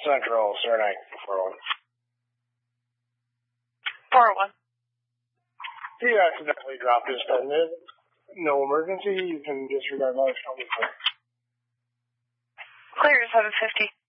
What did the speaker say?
Central, Saranac, 401. 401. He accidentally dropped his pen. No emergency. You can disregard life. Clear 750.